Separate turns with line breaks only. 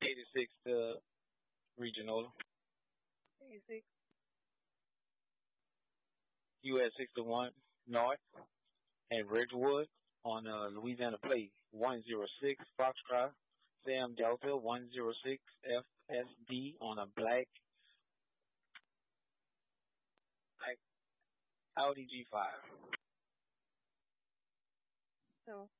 86 to Regional.
86.
US 61 North and Ridgewood on Louisiana Plate 106 Foxtrot. Sam Delta 106 FSD on a black Audi G5.
So